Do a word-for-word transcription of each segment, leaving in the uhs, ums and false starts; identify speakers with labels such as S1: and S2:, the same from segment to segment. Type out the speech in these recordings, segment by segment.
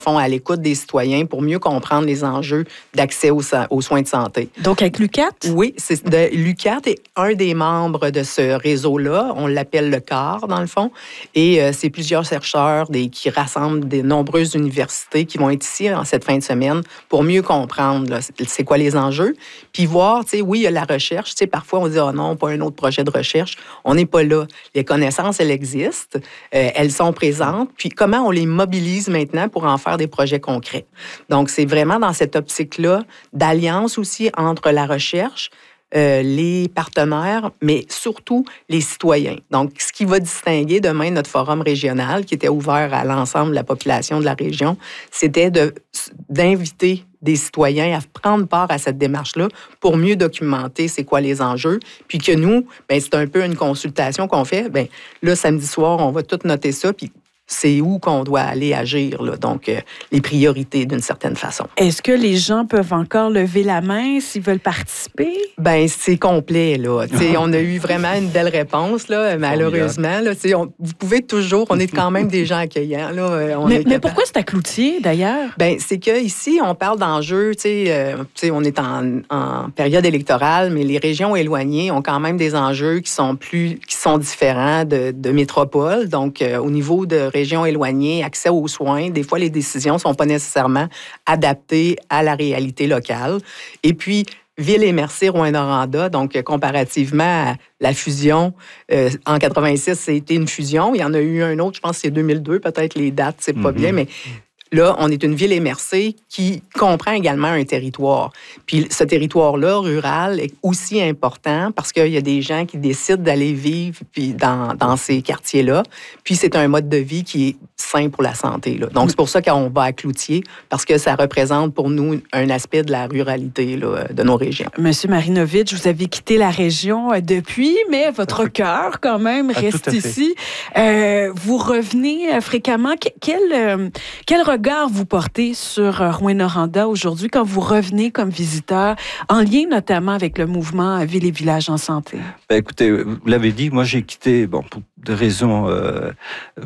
S1: font à l'écoute des citoyens pour mieux comprendre les enjeux d'accès aux, aux soins de santé.
S2: Donc, avec l'U Q A T?
S1: Oui, c'est de, l'U Q A T est un des membres de ce réseau-là. On l'appelle le C A R, dans le fond. Et euh, c'est plusieurs chercheurs des, qui rassemblent de nombreuses universités qui vont être ici en cette fin de semaine pour mieux comprendre là, c'est quoi les enjeux. Puis voir, tu sais, oui, il y a la recherche. Tu sais, parfois, on dit, oh non, pas un autre projet de recherche. On n'est pas là. Les connaissances, elles existent. Euh, elles sont présentes. Puis comment on les mobilise maintenant pour en faire des projets concrets. Donc, c'est vraiment dans cette optique-là d'alliance aussi entre la recherche, euh, les partenaires, mais surtout les citoyens. Donc, ce qui va distinguer demain notre forum régional, qui était ouvert à l'ensemble de la population de la région, c'était de, d'inviter des citoyens à prendre part à cette démarche-là pour mieux documenter c'est quoi les enjeux. Puis que nous, bien, c'est un peu une consultation qu'on fait. Bien, là, samedi soir, on va tout noter ça, puis c'est où qu'on doit aller agir, là. Donc, euh, les priorités d'une certaine façon.
S2: Est-ce que les gens peuvent encore lever la main s'ils veulent participer?
S1: Bien, c'est complet, là. T'sais, on a eu vraiment une belle réponse, là, malheureusement. Là, on, vous pouvez toujours, on est quand même des gens accueillants. Là, on
S2: mais, mais pourquoi c'est à Cloutier, d'ailleurs?
S1: Bien, c'est qu'ici, on parle d'enjeux, euh, on est en, en période électorale, mais les régions éloignées ont quand même des enjeux qui sont plus, qui sont différents de, de métropole. Donc, euh, au niveau de régions éloignées, accès aux soins, des fois, les décisions ne sont pas nécessairement adaptées à la réalité locale. Et puis, Ville émercée Rouyn-Noranda, donc comparativement à la fusion, euh, en quatre-vingt-six, c'était une fusion. Il y en a eu un autre, je pense que c'est deux mille deux, peut-être les dates, c'est pas mm-hmm. bien, mais là, on est une ville émercée qui comprend également un territoire. Puis ce territoire-là, rural, est aussi important parce qu'il y a des gens qui décident d'aller vivre puis dans, dans ces quartiers-là. Puis c'est un mode de vie qui est sain pour la santé, là. Donc, c'est pour ça qu'on va à Cloutier, parce que ça représente pour nous un aspect de la ruralité là, de nos régions.
S2: Monsieur Marinovitch, vous avez quitté la région depuis, mais votre cœur, quand même, reste ah, ici. Euh, vous revenez fréquemment. Quel, euh, quel regard vous portez sur Rouyn-Noranda aujourd'hui quand vous revenez comme visiteur, en lien notamment avec le mouvement Ville et Village en santé?
S3: Ben, écoutez, vous l'avez dit, moi j'ai quitté bon, pour des raisons... Euh, euh,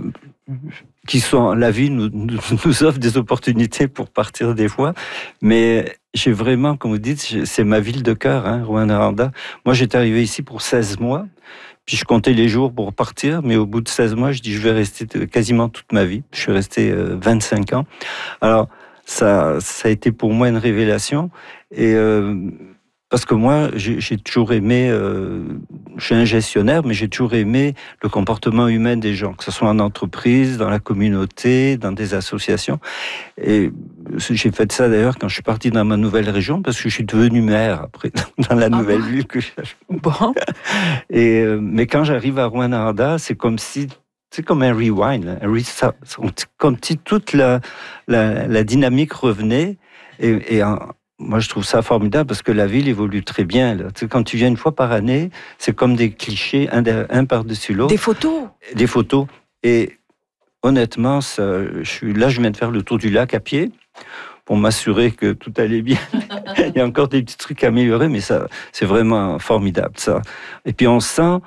S3: qui sont, la vie nous, nous, nous offre des opportunités pour partir des fois, mais j'ai vraiment, comme vous dites, c'est ma ville de cœur, hein, Rouyn-Noranda. Moi, j'étais arrivé ici pour seize mois, puis je comptais les jours pour partir, mais au bout de seize mois, je dis, je vais rester quasiment toute ma vie. Je suis resté euh, vingt-cinq ans. Alors, ça, ça a été pour moi une révélation, et... Euh, Parce que moi, j'ai, j'ai toujours aimé, euh, je suis un gestionnaire, mais j'ai toujours aimé le comportement humain des gens, que ce soit en entreprise, dans la communauté, dans des associations. Et j'ai fait ça d'ailleurs quand je suis parti dans ma nouvelle région, parce que je suis devenu maire après, dans la nouvelle ah. ville que j'ai.
S2: Bon.
S3: Et, euh, mais quand j'arrive à Rouyn-Noranda, c'est comme si... C'est comme un rewind, un restart, comme si toute la, la, la dynamique revenait et, et en, moi, je trouve ça formidable parce que la ville évolue très bien. Là. Tu sais, quand tu viens une fois par année, c'est comme des clichés, un, un par-dessus l'autre.
S2: Des photos.
S3: Des photos. Et honnêtement, ça, je suis, là, je viens de faire le tour du lac à pied pour m'assurer que tout allait bien. Il y a encore des petits trucs à améliorer, mais ça, c'est vraiment formidable, ça. Et puis, on sent...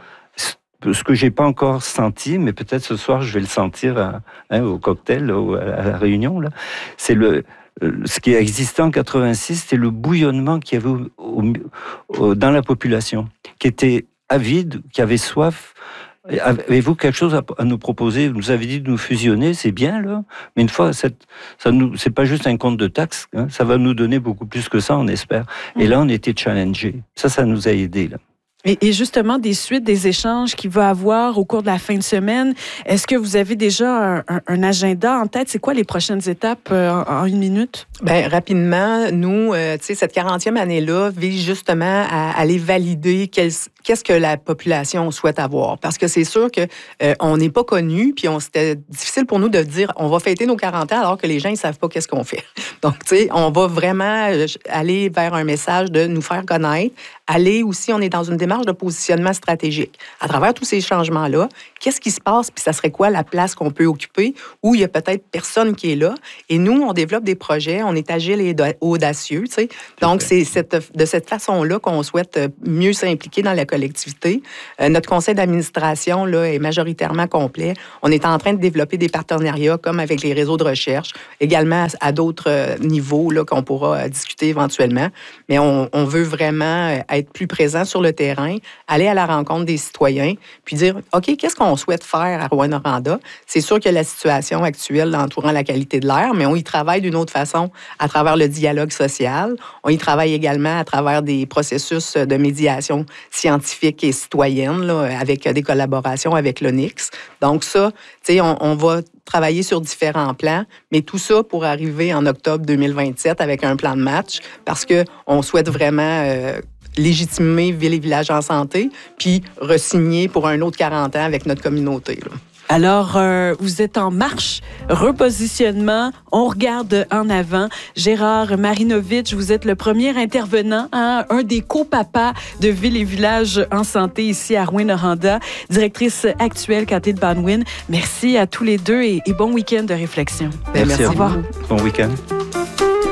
S3: Ce que j'ai pas encore senti, mais peut-être ce soir, je vais le sentir à, hein, au cocktail, au, à la réunion, là. C'est le... Ce qui existait en quatre-vingt-six, c'était le bouillonnement qu'il y avait au, au, au, dans la population, qui était avide, qui avait soif. Avez-vous quelque chose à, à nous proposer? Vous nous avez dit de nous fusionner, c'est bien, là. Mais une fois, cette, ça nous, c'est pas juste un compte de taxes, hein, ça va nous donner beaucoup plus que ça, on espère. Et là, on était challengés. Ça, ça nous a aidés, là.
S2: Et, et justement, des suites, des échanges qu'il va avoir au cours de la fin de semaine, est-ce que vous avez déjà un, un, un agenda en tête? C'est quoi les prochaines étapes euh, en, en une minute?
S1: Bien, rapidement, nous, euh, tu sais, cette quarantième année-là vise justement à aller valider quel, qu'est-ce que la population souhaite avoir. Parce que c'est sûr que euh, on n'est pas connu, puis on, c'était difficile pour nous de dire on va fêter nos quarante ans alors que les gens ne savent pas qu'est-ce qu'on fait. Donc, tu sais, on va vraiment aller vers un message de nous faire connaître, aller aussi, on est dans une démarche de positionnement stratégique. À travers tous ces changements-là, qu'est-ce qui se passe, puis ça serait quoi la place qu'on peut occuper, où il y a peut-être personne qui est là. Et nous, on développe des projets, on est agile et audacieux, tu sais. Donc, c'est cette, de cette façon-là qu'on souhaite mieux s'impliquer dans la collectivité collectivités. Euh, notre conseil d'administration là, est majoritairement complet. On est en train de développer des partenariats comme avec les réseaux de recherche, également à, à d'autres niveaux là, qu'on pourra discuter éventuellement. Mais on, on veut vraiment être plus présent sur le terrain, aller à la rencontre des citoyens, puis dire, OK, qu'est-ce qu'on souhaite faire à Rouyn-Noranda? C'est sûr que la situation actuelle entourant la qualité de l'air, mais on y travaille d'une autre façon à travers le dialogue social. On y travaille également à travers des processus de médiation scientifique et citoyenne, là, avec des collaborations avec l'O N I X. Donc ça, tu sais, on, on va travailler sur différents plans, mais tout ça pour arriver en octobre deux mille vingt-sept avec un plan de match, parce qu'on souhaite vraiment euh, légitimer Ville et Village en santé, puis re-signer pour un autre quarante ans avec notre communauté, là.
S2: Alors, euh, vous êtes en marche, repositionnement, on regarde en avant. Gérard Marinovitch, vous êtes le premier intervenant, hein, un des copapas de Ville et Village en santé ici à Rouyn-Noranda, directrice actuelle Cathy de Banwin. Merci à tous les deux et, et bon week-end de réflexion.
S3: Merci, Merci
S2: au revoir.
S3: Bon week-end.